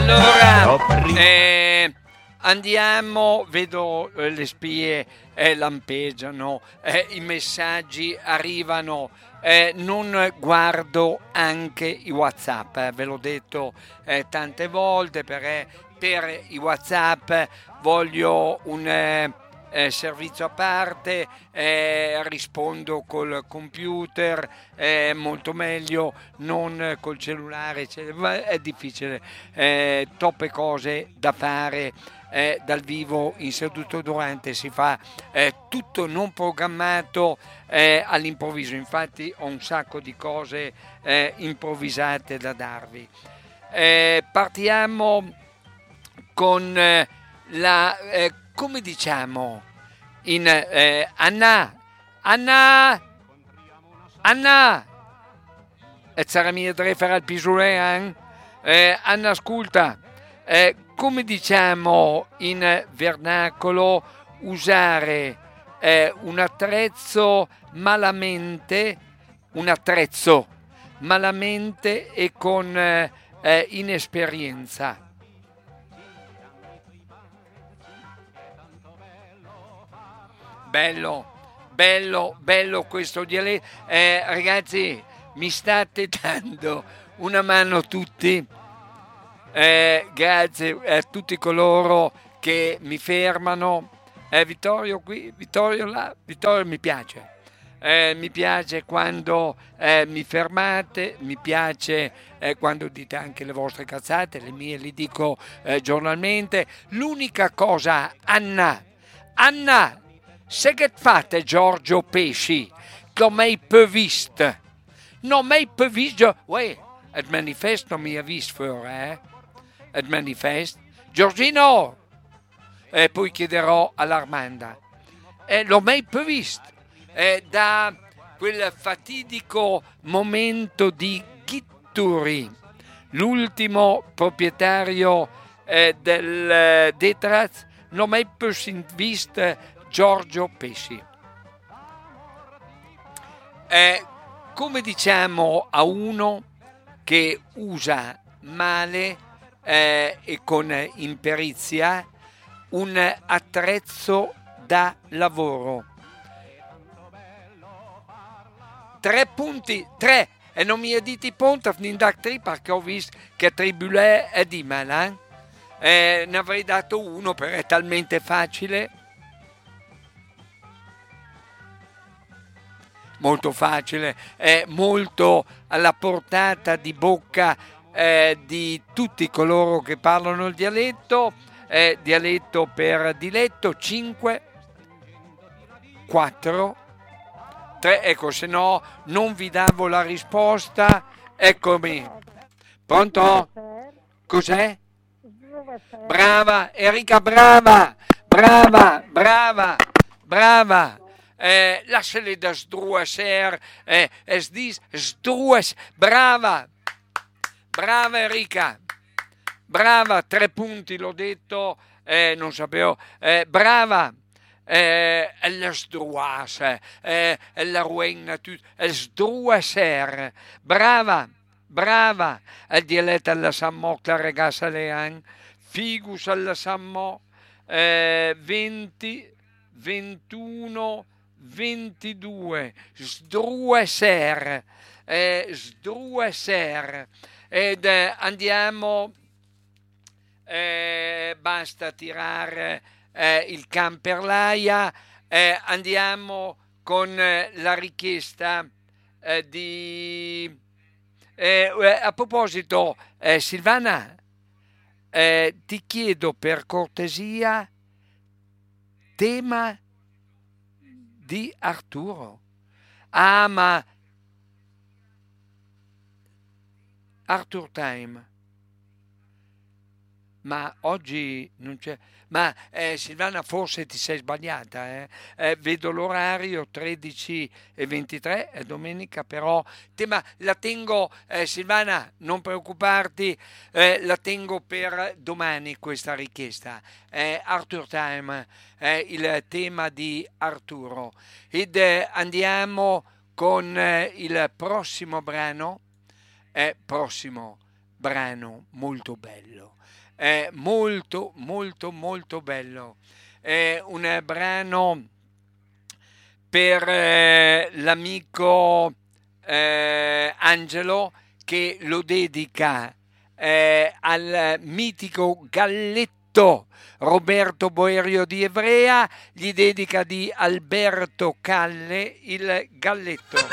Allora, andiamo, vedo le spie lampeggiano, i messaggi arrivano, non guardo anche i WhatsApp, ve l'ho detto tante volte, perché per i WhatsApp voglio un servizio a parte, rispondo col computer, molto meglio, non col cellulare, è difficile, troppe cose da fare. Dal vivo in seduto durante si fa tutto non programmato, all'improvviso, infatti ho un sacco di cose improvvisate da darvi. Partiamo con come diciamo in Anna, Anna, Anna, e sarà mia drefer al pisulean, Anna ascolta, come diciamo in vernacolo usare un attrezzo malamente e con inesperienza. Bello questo dialetto. Ragazzi, mi state dando una mano tutti. Grazie a tutti coloro che mi fermano. Vittorio qui, Vittorio là, Vittorio mi piace. Mi piace quando mi fermate, mi piace quando dite anche le vostre cazzate, le mie le dico giornalmente. L'unica cosa, Anna, se che fate Giorgio Pesci, come hai previsto? Non mi hai previsto, il manifesto mi ha visto fuori, il manifesto. Giorgino, e poi chiederò all'Armanda, l'ho mai previsto, da quel fatidico momento di Ghitturi, l'ultimo proprietario del Detraz, non mai visto Giorgio Pesci. Come diciamo a uno che usa male e con imperizia un attrezzo da lavoro? 3 punti, 3, e non mi dite punti in Dark Trip, perché ho visto che Tribulè è di Malan. Ne avrei dato uno perché è talmente facile. Molto facile, molto alla portata di bocca di tutti coloro che parlano il dialetto, dialetto per diletto. 5, 4, 3, ecco, se no non vi davo la risposta. Eccomi, pronto? Cos'è? Brava Enrica, brava. Lasciali da sdruaser, es dis sdruas, brava Enrica, brava, 3 punti, l'ho detto, non sapevo, brava, la sdruas, la ruina, sdruaser, brava, il dialetto alla Sammo, la ragazza Lean, figus alla Sammo, 20, 21, 22, sdrueser, ed andiamo, basta tirare il can per l'aia, andiamo con la richiesta di a proposito, Silvana, ti chiedo per cortesia tema di Arturo. Ma Arthur Time, ma oggi non c'è. Ma Silvana, forse ti sei sbagliata, vedo l'orario 13:23, è domenica, però tema la tengo, Silvana, non preoccuparti, la tengo per domani questa richiesta. Arthur Time, il tema di Arturo. Ed andiamo con il prossimo brano, prossimo brano molto bello, è molto molto molto bello, è un brano per l'amico Angelo, che lo dedica al mitico Galletto Roberto Boerio di Ivrea, gli dedica di Alberto Calle il Galletto.